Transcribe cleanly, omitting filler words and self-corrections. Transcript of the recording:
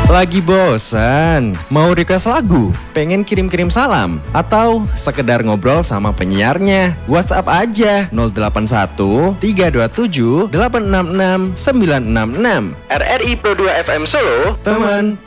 Lagi bosan? Mau request lagu? Pengen kirim-kirim salam? Atau sekedar ngobrol sama penyiarnya? WhatsApp aja 081 327 866 966. RRI Pro 2 FM Solo, teman